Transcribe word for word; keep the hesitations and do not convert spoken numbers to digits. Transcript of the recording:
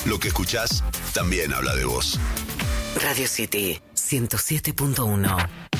Lo que escuchás también habla de vos. Radio City ciento siete punto uno.